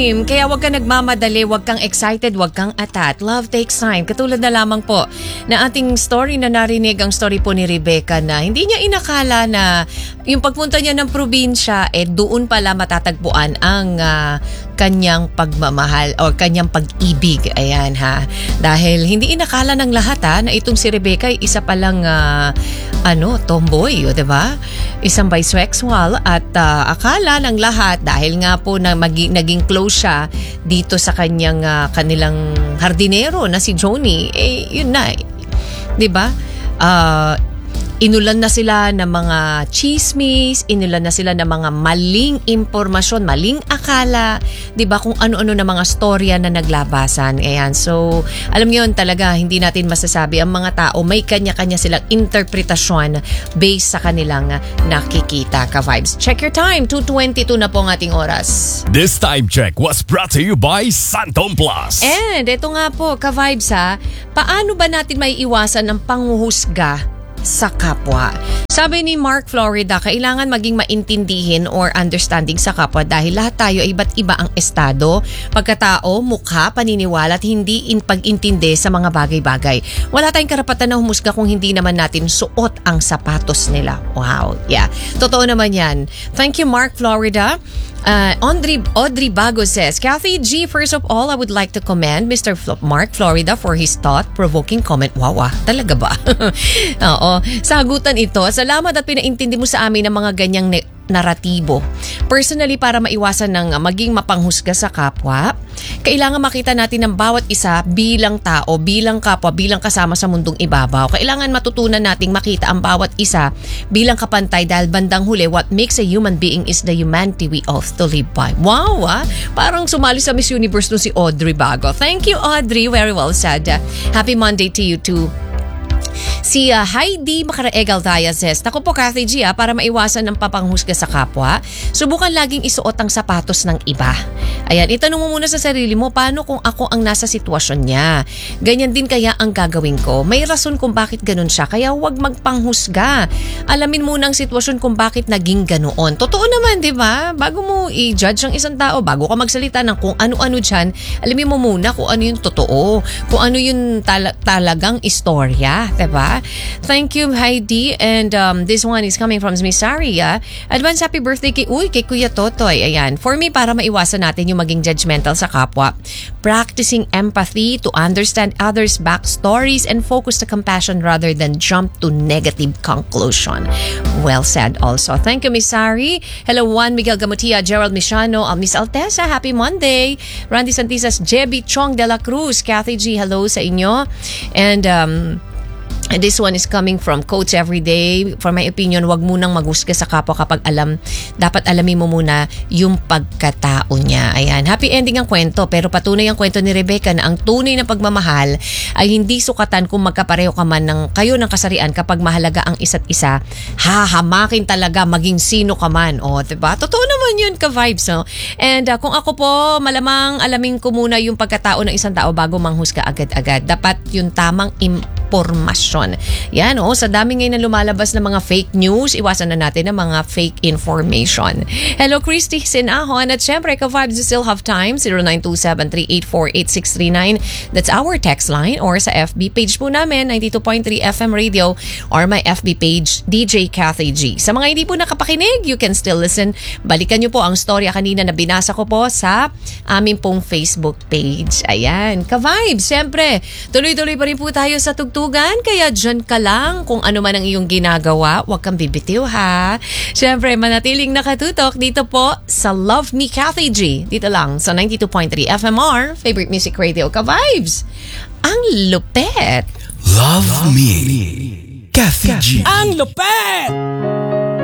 time. Kaya wag kang nagmamadali, wag kang excited, wag kang atat. Love takes time. Katulad na lamang po na ating story na narinig, ang story po ni Rebecca na hindi niya inakala na yung pagpunta niya ng probinsya, doon pala matatagpuan ang kanyang pagmamahal o kanyang pag-ibig. Ayan ha. Dahil hindi inakala ng lahat na itong si Rebecca ay isa palang tomboy, o diba? Isang bisexual at akala ng lahat dahil nga po na naging close siya dito sa kanilang hardinero na si Johnny, yun na. 'Di ba? Inulan na sila ng mga chismis, inulan na sila ng mga maling impormasyon, maling akala, 'di ba, kung ano-ano na mga storya na naglabasan. Ayan. So, alam niyo talaga hindi natin masasabi, ang mga tao may kanya-kanya silang interpretasyon based sa kanilang nakikita, ka-vibes. Check your time, 2:22 na po ang ating oras. This time check was brought to you by Santom Plus. And ito nga po, ka-vibes paano ba natin may iwasan ang panghuhusga sa kapwa? Sabi ni Mark Florida, kailangan maging maintindihin or understanding sa kapwa dahil lahat tayo ay iba't iba ang estado, pagkatao, mukha, paniniwala at hindi pag-intindi sa mga bagay-bagay. Wala tayong karapatan na humusga kung hindi naman natin suot ang sapatos nila. Wow, yeah. Totoo naman yan. Thank you, Mark Florida. Audrey Bago says, Kathy G, first of all, I would like to commend Mr. Mark Florida for his thought-provoking comment. Wow, talaga ba? Oo, sagutan ito. Salamat at pinaintindi mo sa amin ang mga ganyang naratibo. Personally, para maiwasan ng maging mapanghusga sa kapwa, kailangan makita natin ang bawat isa bilang tao, bilang kapwa, bilang kasama sa mundong ibabaw. Kailangan matutunan nating makita ang bawat isa bilang kapantay dahil bandang huli, what makes a human being is the humanity we ought to live by. Wow, parang sumali sa Miss Universe no si Audrey Bago. Thank you, Audrey. Very well said. Happy Monday to you too. Si Heidi Macaraegal Daya says, naku po Kathy G, para maiwasan ang papanghusga sa kapwa, subukan laging isuot ang sapatos ng iba. Ayan, itanong mo muna sa sarili mo, paano kung ako ang nasa sitwasyon niya? Ganyan din kaya ang gagawin ko? May rason kung bakit ganun siya, kaya huwag magpanghusga. Alamin muna ang sitwasyon kung bakit naging ganoon. Totoo naman, di ba? Bago mo i-judge ang isang tao, bago ka magsalita ng kung ano-ano dyan, alamin mo muna kung ano yung totoo, kung ano yung talagang istorya, di ba? Thank you, Heidi. And this one is coming from Miss Sari. Advance happy birthday kay Kuya Totoy. Ayan. For me, para maiwasan natin yung maging judgmental sa kapwa, practicing empathy to understand others' backstories and focus to compassion rather than jump to negative conclusion. Well said also. Thank you, Miss Sari. Hello, Juan Miguel Gamutia, Gerald Michano, Miss Altesa, happy Monday. Randy Santisas, Jebi Chong de la Cruz, Kathy G, hello sa inyo. And this one is coming from Coach Everyday. For my opinion, wag munang maghusga sa kapwa kapag dapat alamin mo muna yung pagkatao niya. Ayan, happy ending ang kwento, pero patunay ang kwento ni Rebecca na ang tunay na pagmamahal ay hindi sukatan kung magkapareho ka man kayo ng kasarian. Kapag mahalaga ang isa't isa, hahamakin talaga maging sino ka man. O, diba? Totoo naman yun, ka-vibes, no? And kung ako po, malamang alamin ko muna yung pagkatao ng isang tao bago manghusga agad-agad. Dapat yung tamang impormasyon. Yan, sa dami ngayon na lumalabas ng mga fake news, iwasan na natin ang mga fake information. Hello, Christy Sinahon. At syempre, ka-vibes, you still have time. 0927-384-8639. That's our text line, or sa FB page po namin, 92.3 FM Radio, or my FB page, DJ Kathy G. Sa mga hindi po nakapakinig, you can still listen. Balikan nyo po ang storya kanina na binasa ko po sa aming pong Facebook page. Ayan, ka-vibes, syempre, tuloy-tuloy pa rin po tayo sa tugtugan, kaya dyan ka lang. Kung ano man ang iyong ginagawa, huwag kang bibitiw ha. Siyempre, manatiling nakatutok dito po sa Love Me Kathy G. Dito lang sa 92.3 FMR, favorite music radio, ka-vibes. Ang lupet. Love Me Kathy G. Ang lupet!